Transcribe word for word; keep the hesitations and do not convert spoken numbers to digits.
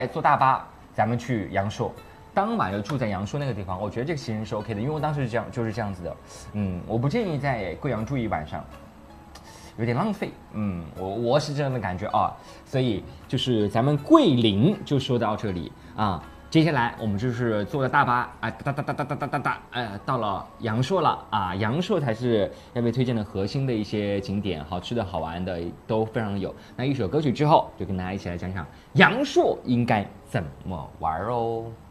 坐大巴，咱们去阳朔。当晚就住在阳朔那个地方，我觉得这个行程是 OK 的，因为我当时是这样，就是这样子的。嗯，我不建议在贵阳住一晚上，有点浪费。嗯，我我是这样的感觉啊，所以就是咱们桂林就说到这里啊。接下来我们就是坐了大巴啊，哒哒哒哒哒哒哒哒，呃，到了阳朔了啊。阳朔才是要被推荐的核心的一些景点，好吃的好玩的都非常有。那一首歌曲之后，就跟大家一起来讲讲阳朔应该怎么玩哦。